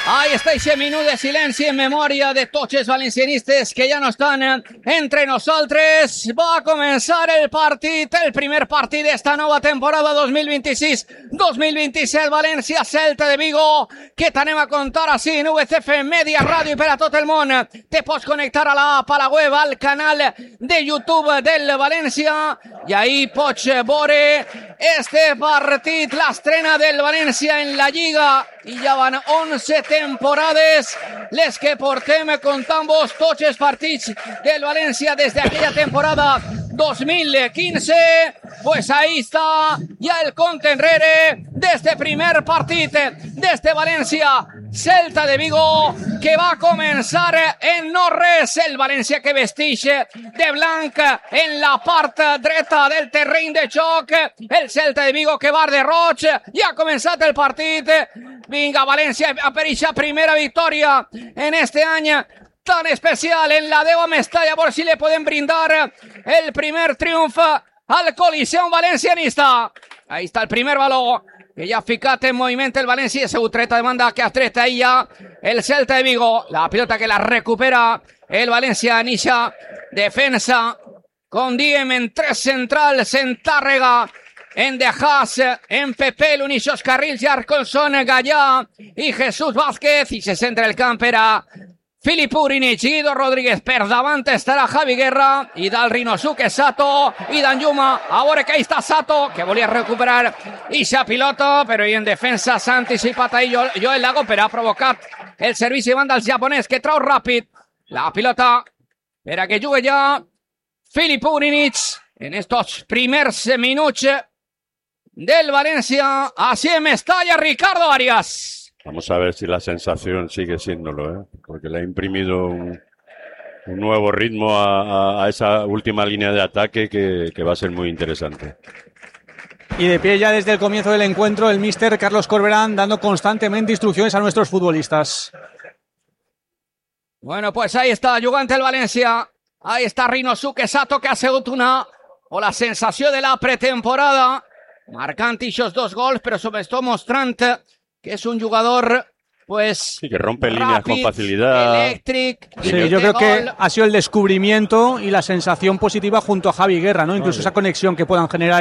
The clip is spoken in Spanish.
Ahí está ese minut de silenci en memòria de tots els valencianistes que ja no estan entre nosaltres. Va a començar el partit, el primer partit d'esta nova temporada 2026-2027, València-Celta de Vigo, que t'anem a contar així en VCF Media Ràdio i per a tot el món. Te pots connectar a l'app, a la web, al canal de YouTube del València i ahí pots veure este partit, l'estrena del València en la Lliga. I ja van 11 temporades les que portem contant-vos tots els partits del València des d'aquella temporada 2015. Pues ahí está ya el compte enrere d'este primer partit d'este València-Celta de Vigo, que va començar en no res. El València que vestix de blanc en la part dreta del terreny de joc, el Celta de Vigo que va de roig. Ja ha començat el partit. Vinga, València a per eixa primera victòria en este any tan especial en la 10 a Mestalla, por si le podem brindar el primer triomf al Coliseum valencianista. Ahí está el primer baló que ja ha ficat en moviment el València i segur treta de banda que atreta ella el Celta de Vigo. La pilota que la recupera el València en eixa defensa con Diem en tres centrals, en Tàrrega, en De Haas, en Pepe, l'unixos carrils, Jarcolson, Gallà i Jesús Vázquez, i se centra el camp per a Filip Urinich, Guido Rodríguez, per davant estarà Javi Guerra i dal Rinosuke Sato i Danjuma. A veure que ahí està Sato, que volia recuperar eixa pilota, però i en defensa s'ha anticipat ahí Joel Lago, però ha provocat el servici banda als japonès, que trau ràpid la pilota per a que jugui ja Filip Urinich en estos primers minuts del Valencia. Así en Mestalla, Ricardo Arias. Vamos a ver si la sensación sigue siéndolo, porque le ha imprimido un nuevo ritmo a esa última línea de ataque que va a ser muy interesante. Y de pie ya desde el comienzo del encuentro el míster Carlos Corberán dando constantemente instrucciones a nuestros futbolistas. Bueno, pues ahí está, jugant el València. Ahí está Rinosuke Sato, que ha sigut la sensació de la pretemporada, marcant aquests 2 gols, però sobretot mostrant que es un jugador, pues, sí, que rompe rápido, líneas con facilidad. Electric. Sí, yo creo que ha sido el descubrimiento y la sensación positiva junto a Javi Guerra, ¿no? Incluso esa conexión que puedan generar